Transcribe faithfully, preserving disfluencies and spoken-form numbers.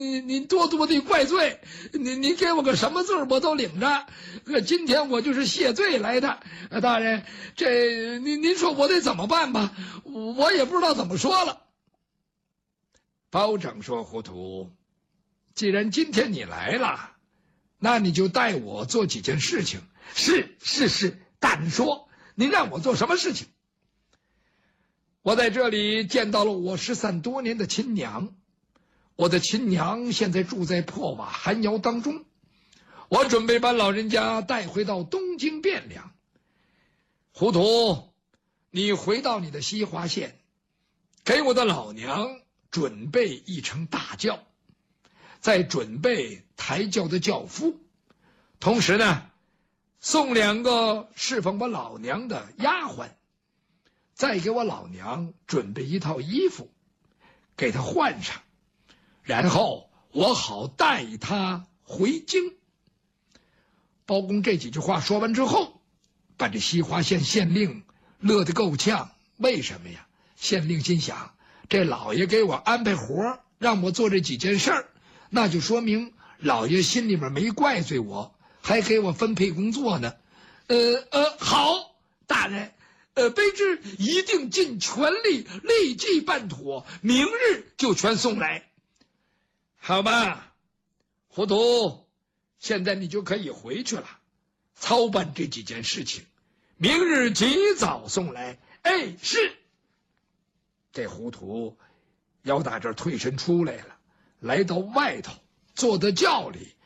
您您多多的怪罪，您您给我个什么罪我都领着。呃，今天我就是谢罪来的。呃，大人，这您您说我得怎么办吧？我也不知道怎么说了。包拯说：“糊涂，既然今天你来了，那你就带我做几件事情。”是是是，大人说，您让我做什么事情？我在这里见到了我失散多年的亲娘，我的亲娘现在住在破瓦寒窑当中，我准备把老人家带回到东京汴梁。糊涂，你回到你的西华县，给我的老娘准备一乘大轿，再准备抬轿的轿夫，同时呢，送两个侍奉我老娘的丫鬟，再给我老娘准备一套衣服，给她换上，然后我好带她回京。包公这几句话说完之后，把这西华县县令乐得够呛。为什么呀？县令心想，这老爷给我安排活，让我做这几件事儿，那就说明老爷心里面没怪罪我，还给我分配工作呢。呃呃，好，大人，呃，卑职一定尽全力，立即办妥，明日就全送来。好吧，糊涂，现在你就可以回去了，操办这几件事情，明日及早送来。哎，是。这糊涂要打这儿退身出来了，来到外头，坐在轿里，